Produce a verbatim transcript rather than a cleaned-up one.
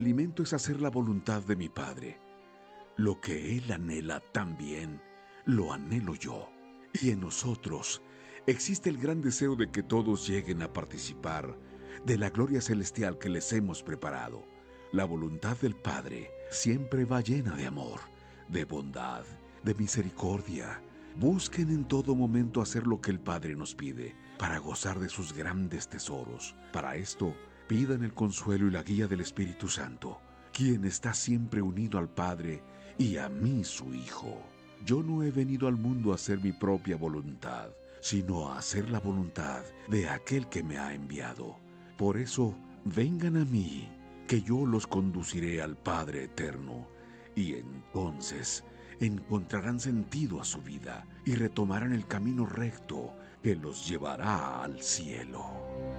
alimento es hacer la voluntad de mi Padre. Lo que Él anhela también, lo anhelo yo. Y en nosotros existe el gran deseo de que todos lleguen a participar de la gloria celestial que les hemos preparado. La voluntad del Padre siempre va llena de amor, de bondad, de misericordia. Busquen en todo momento hacer lo que el Padre nos pide, para gozar de sus grandes tesoros. Para esto, pidan el consuelo y la guía del Espíritu Santo, quien está siempre unido al Padre y a mí, su Hijo. Yo no he venido al mundo a hacer mi propia voluntad, sino a hacer la voluntad de aquel que me ha enviado. Por eso, vengan a mí, que yo los conduciré al Padre eterno, y entonces encontrarán sentido a su vida y retomarán el camino recto que los llevará al cielo.